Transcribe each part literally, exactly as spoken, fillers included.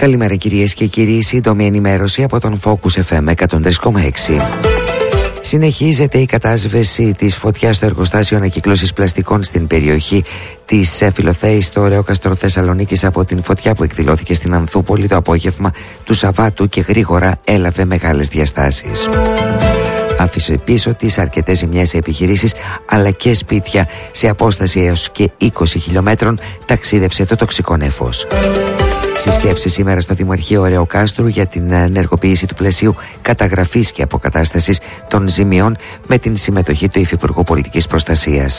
Καλημέρα κυρίες και κύριοι, σύντομη ενημέρωση από τον Focus εφ εμ εκατόν τρία κόμμα έξι. Συνεχίζεται η κατάσβεση της φωτιάς στο εργοστάσιο ανακύκλωσης πλαστικών στην περιοχή της Φιλοθέης στο Ρεόκαστρο Θεσσαλονίκης από την φωτιά που εκδηλώθηκε στην Ανθούπολη το απόγευμα του Σαββάτου και γρήγορα έλαβε μεγάλες διαστάσεις. Άφησε πίσω της αρκετές ζημιές σε επιχειρήσεις αλλά και σπίτια. Σε απόσταση έως και είκοσι χιλιόμετρων ταξίδεψε το τοξικό νέφος. Συσκέψη σήμερα στο Δημαρχείο Ρεοκάστρου για την ενεργοποίηση του πλαισίου καταγραφής και αποκατάστασης των ζημιών με την συμμετοχή του Υφυπουργού Πολιτικής Προστασίας.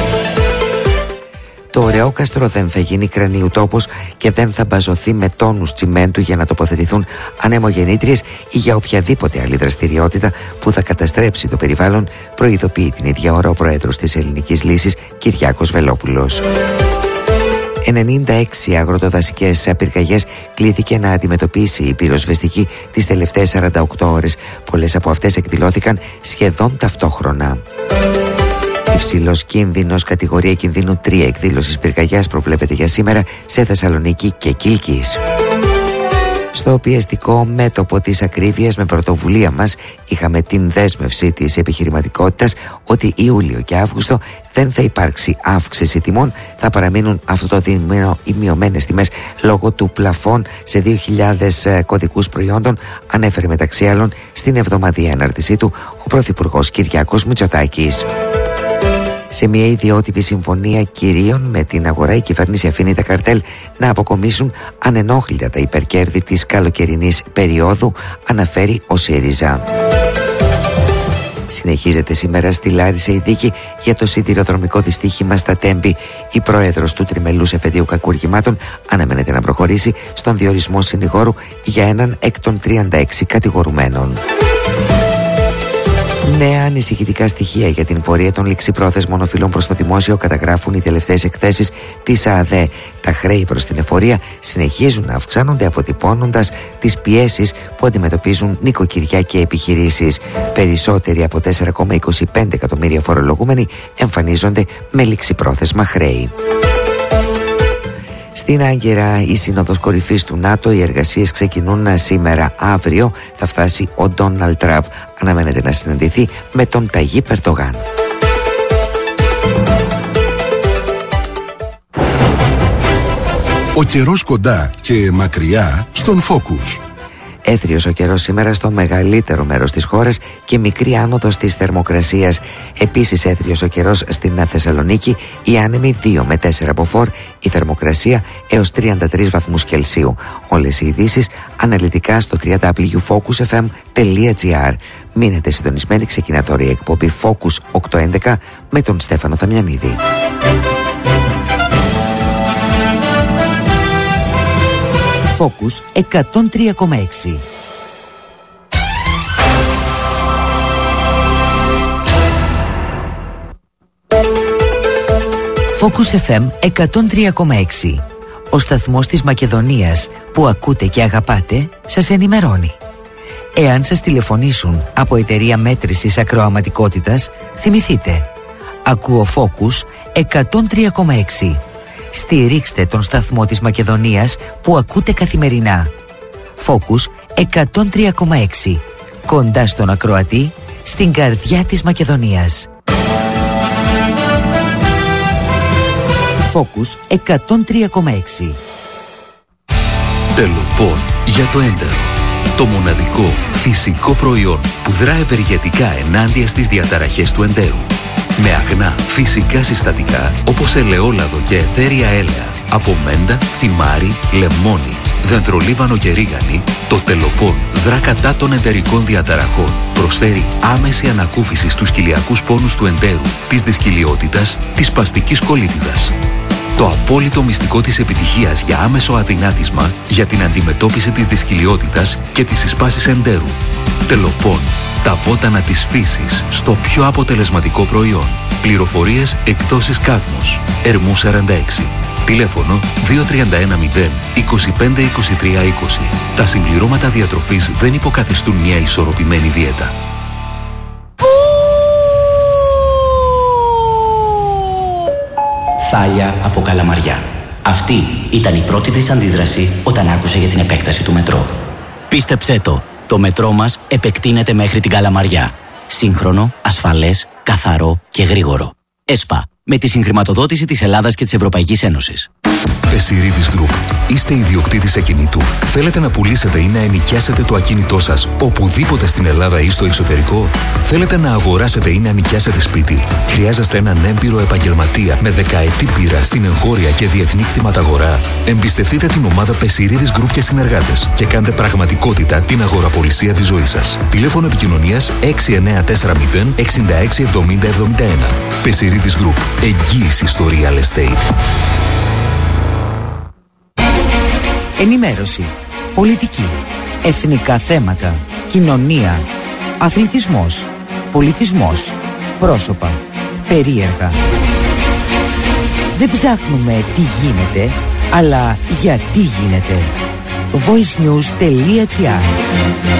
Το Ρεόκαστρο δεν θα γίνει κρανίου τόπος και δεν θα μπαζωθεί με τόνους τσιμέντου για να τοποθετηθούν ανεμογεννήτριες ή για οποιαδήποτε άλλη δραστηριότητα που θα καταστρέψει το περιβάλλον, προειδοποιεί την ίδια ώρα ο Πρόεδρος της Ελληνικής Λύσης Κυριάκος Βελόπουλος. ενενήντα έξι αγροτοδασικές πυρκαγιές κλήθηκε να αντιμετωπίσει η πυροσβεστική τις τελευταίες σαράντα οκτώ ώρες. Πολλές από αυτές εκδηλώθηκαν σχεδόν ταυτόχρονα. Υψηλός κίνδυνος, κατηγορία κινδύνου τρία εκδήλωσης πυρκαγιάς προβλέπεται για σήμερα σε Θεσσαλονίκη και Κίλκης. Στο πιεστικό μέτωπο της ακρίβειας, με πρωτοβουλία μας είχαμε την δέσμευση της επιχειρηματικότητας ότι Ιούλιο και Αύγουστο δεν θα υπάρξει αύξηση τιμών, θα παραμείνουν αυτό το δίμηνο οι μειωμένες τιμές λόγω του πλαφών σε δύο χιλιάδες κωδικούς προϊόντων, ανέφερε μεταξύ άλλων στην εβδομαδιαία ανάρτησή του ο Πρωθυπουργός Κυριάκος Μητσοτάκης. Σε μια ιδιότυπη συμφωνία κυρίων με την αγορά, η κυβέρνηση αφήνει τα καρτέλ να αποκομίσουν ανενόχλητα τα υπερκέρδη της καλοκαιρινής περίοδου, αναφέρει ο ΣΥΡΙΖΑ. Συνεχίζεται σήμερα στη Λάρισα η δίκη για το σιδηροδρομικό δυστύχημα στα Τέμπη. Η πρόεδρος του Τριμελούς Εφεδείου Κακουργημάτων αναμένεται να προχωρήσει στον διορισμό συνηγόρου για έναν εκ των τριάντα έξι κατηγορουμένων. Νέα ανησυχητικά στοιχεία για την πορεία των ληξιπρόθεσμων οφειλών προς το δημόσιο καταγράφουν οι τελευταίες εκθέσεις της ΑΔΕ. Τα χρέη προς την εφορία συνεχίζουν να αυξάνονται, αποτυπώνοντας τις πιέσεις που αντιμετωπίζουν νοικοκυριά και επιχειρήσεις. Περισσότεροι από τέσσερα κόμμα είκοσι πέντε εκατομμύρια φορολογούμενοι εμφανίζονται με ληξιπρόθεσμα χρέη. Στην Άγκυρα, η Σύνοδος Κορυφής του ΝΑΤΟ, οι εργασίες ξεκινούν σήμερα. Αύριο θα φτάσει ο Ντόναλντ Τραμπ. Αναμένεται να συναντηθεί με τον Ταγίπ Ερντογάν. Ο καιρός κοντά και μακριά στον Focus. Έθριος ο καιρός σήμερα στο μεγαλύτερο μέρος της χώρας και μικρή άνοδος της θερμοκρασίας. Επίσης έθριος ο καιρός στην Θεσσαλονίκη, η άνεμη δύο με τέσσερα μποφόρ, η θερμοκρασία έως τριάντα τρεις βαθμούς Κελσίου. Όλες οι ειδήσεις αναλυτικά στο double-u double-u double-u τελεία focus f m τελεία g r. Μείνετε συντονισμένοι, ξεκινά τώρα η εκπομπή Focus οκτακόσια έντεκα με τον Στέφανο Θαμιανίδη. Focus εκατόν τρία κόμμα έξι. Focus εφ εμ εκατόν τρία κόμμα έξι. Ο σταθμός της Μακεδονίας που ακούτε και αγαπάτε σας ενημερώνει. Εάν σας τηλεφωνήσουν από εταιρεία μέτρησης ακροαματικότητας, θυμηθείτε. Ακούω Focus εκατόν τρία κόμμα έξι. Στηρίξτε τον σταθμό της Μακεδονίας που ακούτε καθημερινά. Focus εκατόν τρία κόμμα έξι. Κοντά στον ακροατή, στην καρδιά της Μακεδονίας. Focus εκατόν τρία κόμμα έξι. Τελοπών για το έντερο. Το μοναδικό φυσικό προϊόν που δρά ευεργετικά ενάντια στις διαταραχές του εντέρου. Με αγνά φυσικά συστατικά όπως ελαιόλαδο και αιθέρια έλαια, από μέντα, θυμάρι, λεμόνι, δεντρολίβανο και ρίγανη, το Τελοπών δρά κατά των εντερικών διαταραχών. Προσφέρει άμεση ανακούφιση στους κοιλιακούς πόνους του εντέρου, της δυσκυλιότητας, της σπαστικής κολίτιδας. Το απόλυτο μυστικό της επιτυχίας για άμεσο αδυνάτισμα για την αντιμετώπιση της δυσκυλιότητας και της εισπάσης εντέρου. Τελοπών. Τα βότανα της φύσης στο πιο αποτελεσματικό προϊόν. Πληροφορίες εκδόσεις Κάθμος. Ερμού σαράντα έξι. Τηλέφωνο δύο τρία ένα μηδέν είκοσι πέντε είκοσι τρία είκοσι. Τα συμπληρώματα διατροφής δεν υποκαθιστούν μια ισορροπημένη δίαιτα. Θάλια από Καλαμαριά. Αυτή ήταν η πρώτη της αντίδραση όταν άκουσε για την επέκταση του μετρό. Πίστεψέ το, το μετρό μας επεκτείνεται μέχρι την Καλαμαριά. Σύγχρονο, ασφαλές, καθαρό και γρήγορο. ΕΣΠΑ, με τη συγχρηματοδότηση της Ελλάδας και της Ευρωπαϊκής Ένωσης. Πεσιρίδης Group. Είστε ιδιοκτήτης ακινήτου. Θέλετε να πουλήσετε ή να ενοικιάσετε το ακίνητό σας οπουδήποτε στην Ελλάδα ή στο εξωτερικό. Θέλετε να αγοράσετε ή να νοικιάσετε σπίτι. Χρειάζεστε έναν έμπειρο επαγγελματία με δεκαετή πείρα στην εγχώρια και διεθνή κτηματαγορά. Εμπιστευτείτε την ομάδα Πεσιρίδης Group και συνεργάτες και κάντε πραγματικότητα την αγοραπολισία της ζωής σας. Τηλέφωνο επικοινωνίας έξι εννιά τέσσερα μηδέν εξήντα έξι εβδομήντα εβδομήντα ένα. Πεσιρίδης Group. Εγγύηση στο real estate. Ενημέρωση, πολιτική, εθνικά θέματα, κοινωνία, αθλητισμός, πολιτισμός, πρόσωπα, περίεργα. Δεν ψάχνουμε τι γίνεται, αλλά γιατί γίνεται. voice news τελεία gr